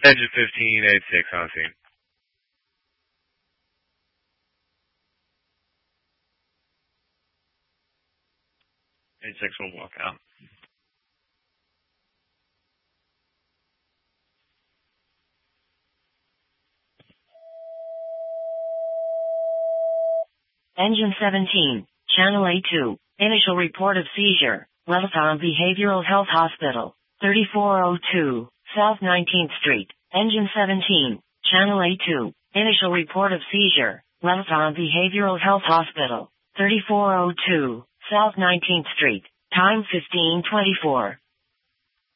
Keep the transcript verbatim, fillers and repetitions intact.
Engine fifteen eighty-six on scene. eighty-six will walk out. Engine seventeen, Channel A two, initial report of seizure, Welltown Behavioral Health Hospital, thirty-four oh two, South nineteenth Street. Engine seventeen, Channel A two, initial report of seizure, Welltown Behavioral Health Hospital, thirty-four oh two, South nineteenth Street. Time fifteen twenty-four.